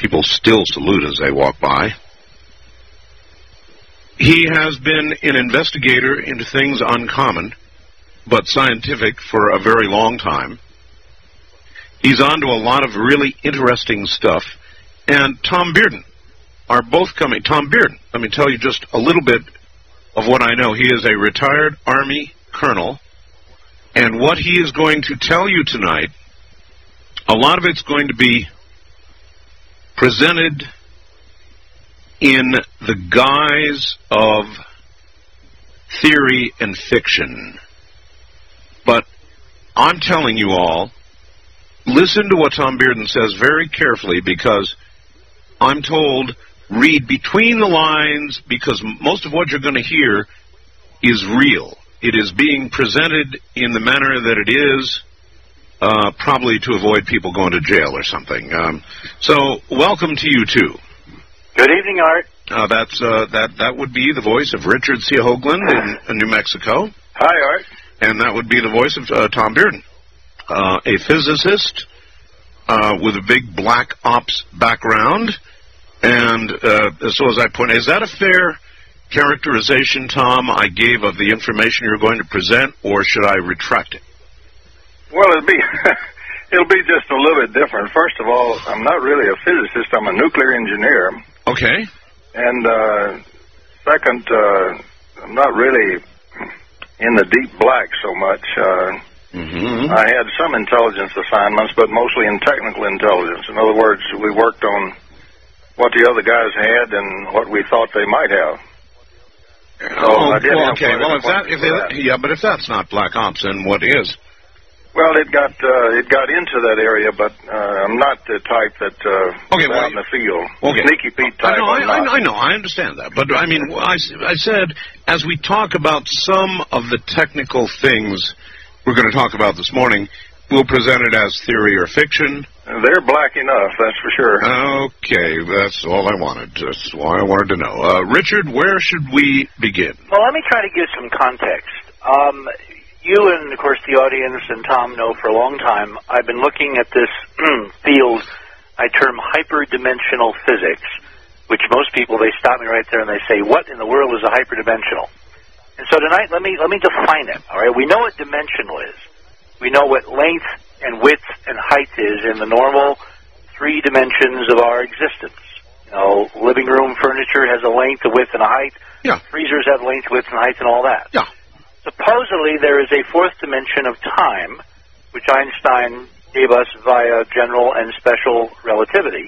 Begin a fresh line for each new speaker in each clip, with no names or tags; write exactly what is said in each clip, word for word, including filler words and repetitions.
People still salute as they walk by. He has been an investigator into things uncommon, but scientific for a very long time. He's on to a lot of really interesting stuff. And Tom Bearden are both coming. Tom Bearden, let me tell you just a little bit of what I know. He is a retired Army colonel, and what he is going to tell you tonight, a lot of it's going to be presented in the guise of theory and fiction. But I'm telling you all, listen to what Tom Bearden says very carefully, because I'm told read between the lines, because most of what you're going to hear is real. It is being presented in the manner that it is, uh, probably to avoid people going to jail or something. Um, so, welcome to you, too.
Good evening, Art.
Uh, that's uh, that. That would be the voice of Richard C. Hoagland in, in New Mexico.
Hi, Art.
And that would be the voice of uh, Tom Bearden, uh, a physicist uh, with a big black ops background. And uh, so as I point, is that a fair characterization, Tom, I gave of the information you're going to present, or should I retract it?
Well, it'll be it'll be just a little bit different. First of all, I'm not really a physicist. I'm a nuclear engineer.
Okay.
And uh, second, uh, I'm not really in the deep black so much. Uh,
mm-hmm.
I had some intelligence assignments, but mostly in technical intelligence. In other words, we worked on what the other guys had and what we thought they might have. So
oh,
I did
well,
have
okay. Well, if that, if
that.
they, yeah, but if that's not black ops, then what is?
Well, it got uh, it got into that area, but uh, I'm not the type that uh,
okay,
is
well,
out in the field.
Okay.
Sneaky Pete type.
I know, I,
I'm not.
I, I know, I understand that. But, I mean, I, I said, as we talk about some of the technical things we're going to talk about this morning, we'll present it as theory or fiction.
They're black enough, that's for sure.
Okay, that's all I wanted. That's all I wanted to know. Uh, Richard, where should we begin?
Well, let me try to give some context. Um, you and, of course, the audience and Tom know for a long time, I've been looking at this field I term hyperdimensional physics, which most people, they stop me right there and they say, what in the world is a hyperdimensional? And so tonight, let me let me define it, all right? We know what dimensional is. We know what length and width and height is in the normal three dimensions of our existence. You know, living room furniture has a length, a width, and a height.
Yeah.
Freezers have length, width, and height, and all that.
Yeah.
Supposedly, there is a fourth dimension of time, which Einstein gave us via general and special relativity.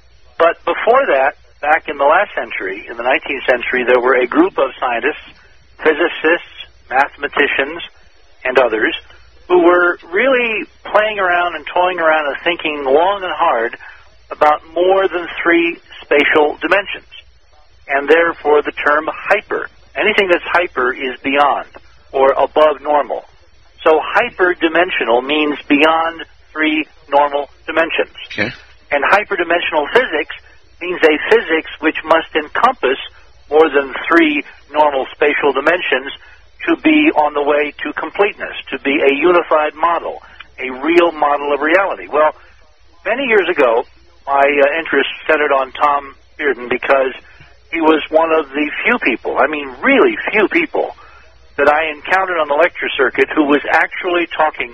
But before that, back in the last century, in the nineteenth century, there were a group of scientists, physicists, mathematicians, and others, who were really playing around and toying around and thinking long and hard about more than three spatial dimensions, and therefore the term hyper. Anything that's hyper is beyond or above normal. So hyperdimensional means beyond three normal dimensions.
Okay.
And hyperdimensional physics means a physics which must encompass more than three normal spatial dimensions to be on the way to completeness, to be a unified model, a real model of reality. Well, many years ago, my uh, interest centered on Tom Bearden because he was one of the few people, I mean really few people, that I encountered on the lecture circuit who was actually talking,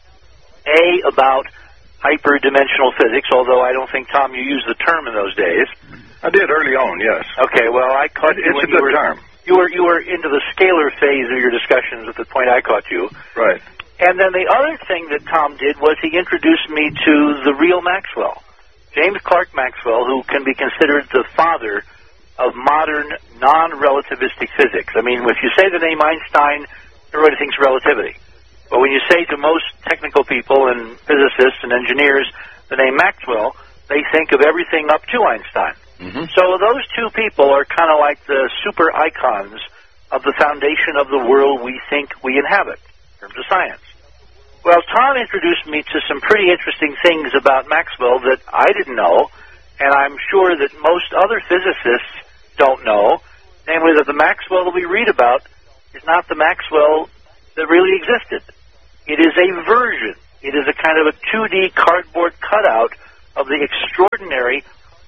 A, about hyperdimensional physics, although I don't think, Tom, you used the term in those days.
I did early on, yes.
Okay, well, I caught you
It's
when
a good
you were...
term.
You were you were into the scalar phase of your discussions at the point I caught you.
Right.
And then the other thing that Tom did was he introduced me to the real Maxwell, James Clerk Maxwell, who can be considered the father of modern non-relativistic physics. I mean, if you say the name Einstein, everybody thinks relativity. But when you say to most technical people and physicists and engineers the name Maxwell, they think of everything up to Einstein.
Mm-hmm.
So those two people are kind of like the super icons of the foundation of the world we think we inhabit in terms of science. Well, Tom introduced me to some pretty interesting things about Maxwell that I didn't know, and I'm sure that most other physicists don't know, namely that the Maxwell that we read about is not the Maxwell that really existed. It is a version. It is a kind of a two D cardboard cutout of the extraordinary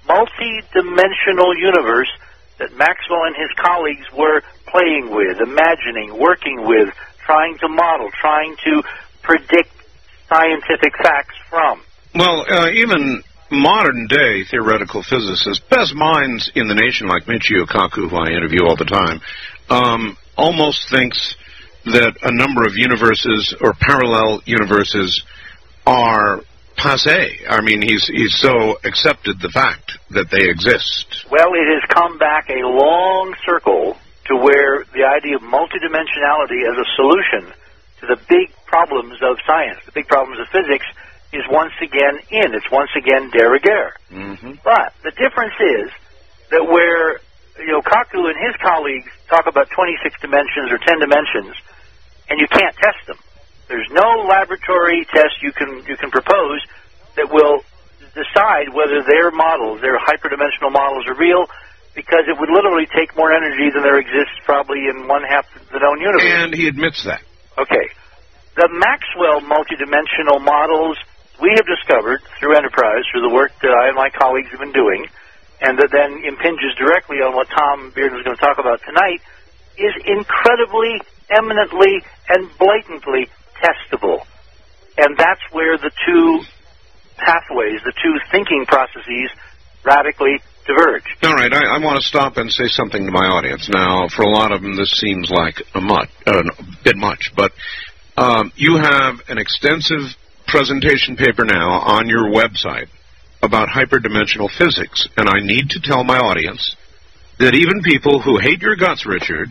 multi-dimensional universe that Maxwell and his colleagues were playing with, imagining, working with, trying to model, trying to predict scientific facts from.
Well, uh, even modern-day theoretical physicists, best minds in the nation like Michio Kaku, who I interview all the time, um, almost thinks that a number of universes or parallel universes are passé. I mean, he's he's so accepted the fact that they exist.
Well, it has come back a long circle to where the idea of multidimensionality as a solution to the big problems of science, the big problems of physics, is once again in. It's once again de rigueur.
Mm-hmm.
But the difference is that where, you know, Kaku and his colleagues talk about twenty-six dimensions or ten dimensions, and you can't test them. There's no laboratory test you can you can propose that will decide whether their models, their hyperdimensional models, are real, because it would literally take more energy than there exists probably in one half of the known universe.
And he admits that.
Okay. The Maxwell multidimensional models we have discovered through Enterprise, through the work that I and my colleagues have been doing, and that then impinges directly on what Tom Bearden was going to talk about tonight, is incredibly, eminently, and blatantly testable. And that's where the two pathways, the two thinking processes, radically diverge.
All right, I, I want to stop and say something to my audience. Now, for a lot of them, this seems like a, much, uh, a bit much, but um, you have an extensive presentation paper now on your website about hyperdimensional physics, and I need to tell my audience that even people who hate your guts, Richard,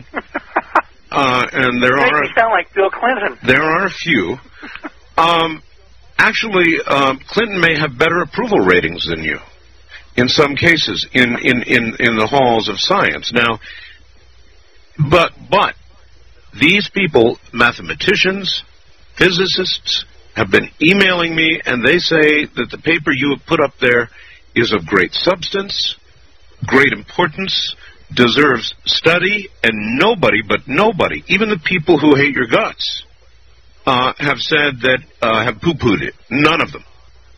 uh, and there
you
are...
make me sound like Bill Clinton.
There are a few. Um, actually, um, Clinton may have better approval ratings than you in some cases in, in, in, in the halls of science. Now, but, but these people, mathematicians, physicists, have been emailing me, and they say that the paper you have put up there is of great substance, great importance, deserves study, and nobody, but nobody, even the people who hate your guts, uh, have said that, uh, have poo-pooed it. None of them.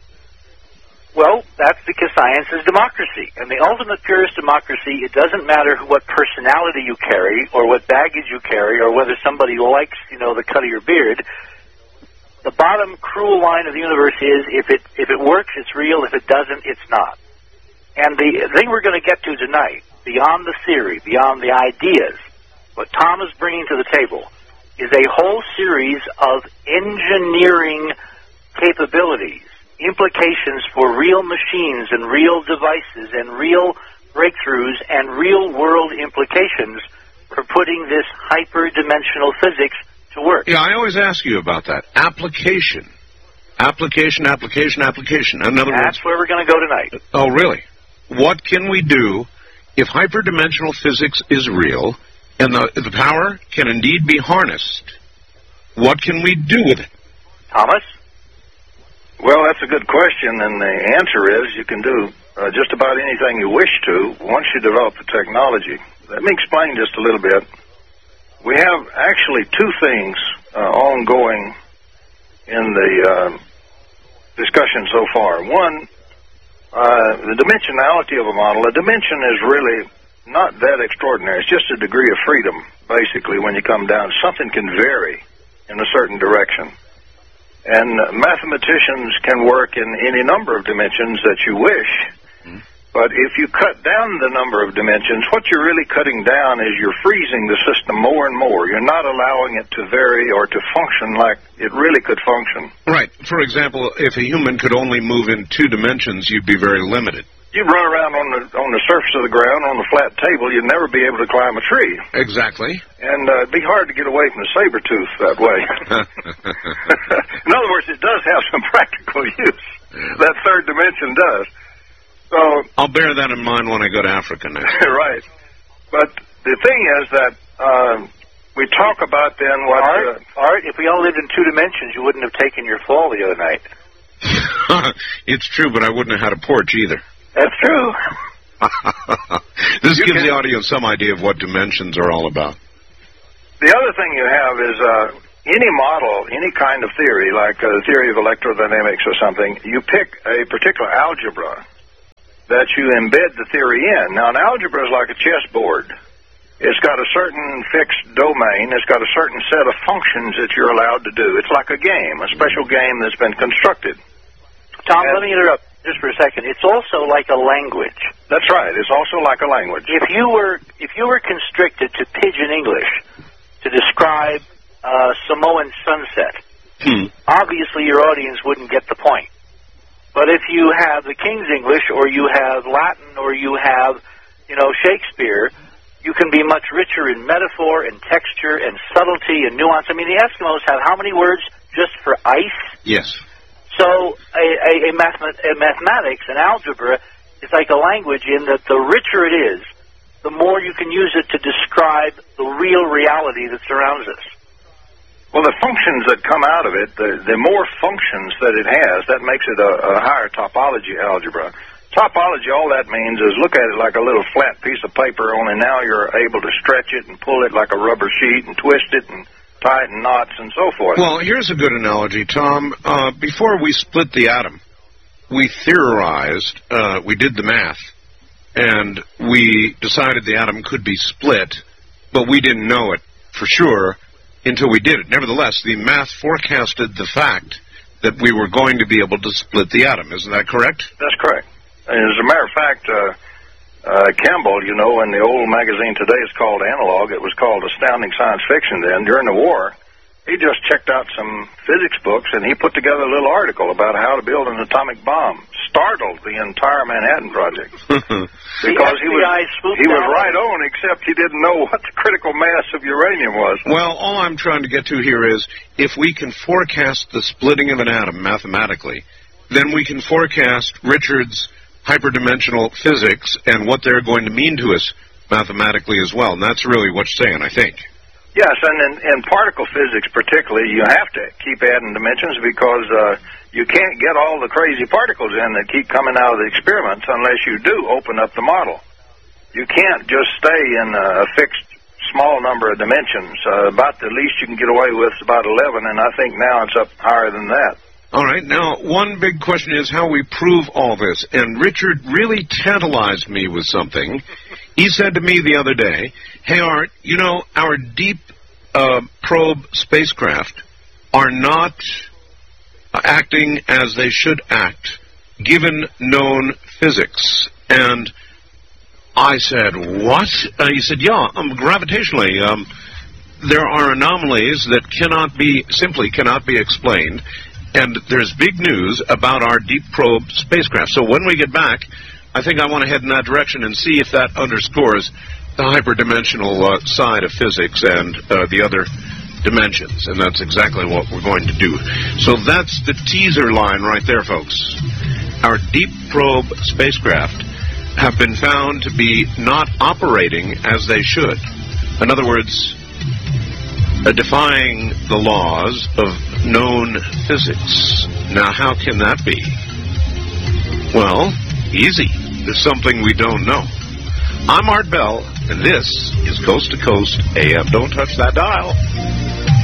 Well, that's because science is democracy. And the ultimate purest democracy, it doesn't matter what personality you carry or what baggage you carry or whether somebody likes, you know, the cut of your beard. The bottom cruel line of the universe is if it if it works, it's real. If it doesn't, it's not. And the thing we're going to get to tonight, beyond the theory, beyond the ideas, what Tom is bringing to the table is a whole series of engineering capabilities, implications for real machines and real devices and real breakthroughs and real-world implications for putting this hyperdimensional physics to work.
Yeah, I always ask you about that. Application. Application, application, application. In other
That's
words...
where we're going to go tonight.
Oh, really? What can we do if hyperdimensional physics is real and the, the power can indeed be harnessed? What can we do with it?
Thomas?
Well, that's a good question, and the answer is you can do uh, just about anything you wish to once you develop the technology. Let me explain just a little bit. We have actually two things uh, ongoing in the uh, discussion so far. One, uh, the dimensionality of a model. A dimension is really not that extraordinary. It's just a degree of freedom, basically, when you come down. Something can vary in a certain direction. And uh, mathematicians can work in any number of dimensions that you wish. Mm. But if you cut down the number of dimensions, what you're really cutting down is you're freezing the system more and more. You're not allowing it to vary or to function like it really could function.
Right. For example, if a human could only move in two dimensions, you'd be very limited.
You'd run around on the on the surface of the ground, on the flat table. You'd never be able to climb a tree.
Exactly.
And uh, it'd be hard to get away from the saber tooth that way. In other words, it does have some practical use. That third dimension does. So
I'll bear that in mind when I go to Africa next.
Right. But the thing is that uh, we talk about then what...
Art,
uh,
Art, if we all lived in two dimensions, you wouldn't have taken your fall the other night.
It's true, but I wouldn't have had a porch either.
That's true.
This
you
gives
can,
the audience some idea of what dimensions are all about.
The other thing you have is uh, any model, any kind of theory, like a theory of electrodynamics or something, you pick a particular algebra that you embed the theory in. Now, an algebra is like a chessboard. It's got a certain fixed domain. It's got a certain set of functions that you're allowed to do. It's like a game, a special game that's been constructed.
Tom, and let me interrupt just for a second. It's also like a language.
That's right. It's also like a language.
If you were if you were constricted to Pidgin English to describe uh, Samoan sunset,
hmm.
obviously your audience wouldn't get the point. But if you have the King's English, or you have Latin, or you have, you know, Shakespeare, you can be much richer in metaphor and texture and subtlety and nuance. I mean, the Eskimos have how many words just for ice?
Yes.
So a, a, a, mathemat- a mathematics, an algebra, is like a language in that the richer it is, the more you can use it to describe the real reality that surrounds us.
Well, the functions that come out of it, the, the more functions that it has, that makes it a, a higher topology algebra. Topology, all that means is look at it like a little flat piece of paper, only now you're able to stretch it and pull it like a rubber sheet and twist it and tie it in knots and so forth.
Well, here's a good analogy, Tom. Uh, before we split the atom, we theorized, uh, we did the math, and we decided the atom could be split, but we didn't know it for sure until we did it. Nevertheless, the math forecasted the fact that we were going to be able to split the atom. Isn't that correct?
That's correct. And as a matter of fact, uh, uh, Campbell, you know, in the old magazine today, it's called Analog. It was called Astounding Science Fiction then. During the war, he just checked out some physics books, and he put together a little article about how to build an atomic bomb. Startled the entire Manhattan Project. Because he was, he was right on, except he didn't know what the critical mass of uranium was.
Well, all I'm trying to get to here is, if we can forecast the splitting of an atom mathematically, then we can forecast Richard's hyperdimensional physics and what they're going to mean to us mathematically as well. And that's really what you're saying, I think.
Yes, and in, in particle physics particularly, you have to keep adding dimensions because uh, you can't get all the crazy particles in that keep coming out of the experiments unless you do open up the model. You can't just stay in a fixed small number of dimensions. Uh, about the least you can get away with is about eleven, and I think now it's up higher than that.
All right, now, one big question is how we prove all this. And Richard really tantalized me with something. He said to me the other day, hey, Art, you know, our deep uh, probe spacecraft are not acting as they should act, given known physics. And I said, what? Uh, he said, yeah, um, gravitationally, um, there are anomalies that cannot be, simply cannot be explained. And there's big news about our deep probe spacecraft. So when we get back, I think I want to head in that direction and see if that underscores the hyperdimensional uh, side of physics and uh, the other dimensions. And that's exactly what we're going to do. So that's the teaser line right there, folks. Our deep probe spacecraft have been found to be not operating as they should. In other words, uh, defying the laws of known physics. Now, how can that be? Well, easy. There's something we don't know. I'm Art Bell, and this is Coast to Coast A M. Don't touch that dial.